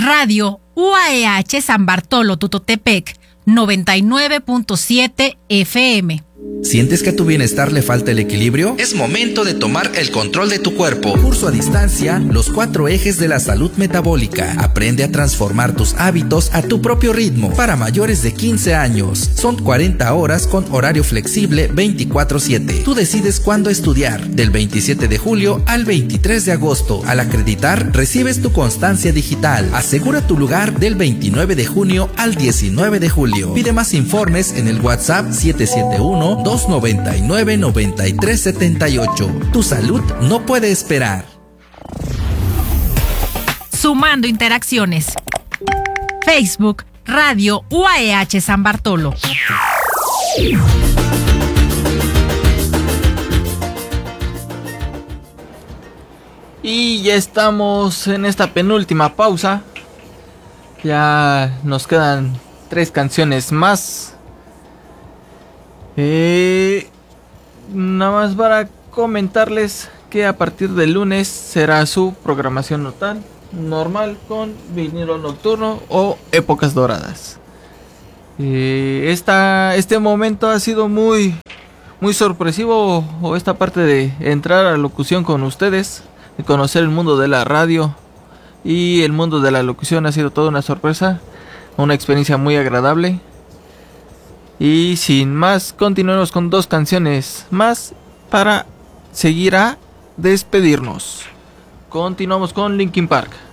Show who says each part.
Speaker 1: Radio UAEH San Bartolo Tutotepec 99.7 FM.
Speaker 2: ¿Sientes que a tu bienestar le falta el equilibrio? Es momento de tomar el control de tu cuerpo. Curso a distancia, los 4 ejes de la salud metabólica. Aprende a transformar tus hábitos a tu propio ritmo. Para mayores de 15 años. Son 40 horas con horario flexible 24/7. Tú decides cuándo estudiar. Del 27 de julio al 23 de agosto. Al acreditar, recibes tu constancia digital. Asegura tu lugar del 29 de junio al 19 de julio. Pide más informes en el WhatsApp 771-299-9378. Tu salud no puede esperar.
Speaker 1: Sumando interacciones. Facebook, Radio UAEH San Bartolo.
Speaker 3: Y ya estamos en esta penúltima pausa. Ya nos quedan 3 canciones más. Nada más para comentarles que a partir del lunes será su programación normal con vinilo nocturno o épocas doradas. Este momento ha sido muy sorpresivo, o esta parte de entrar a la locución con ustedes, de conocer el mundo de la radio y el mundo de la locución ha sido toda una sorpresa, una experiencia muy agradable. Y sin más, continuemos con 2 canciones más para seguir a despedirnos. Continuamos con Linkin Park.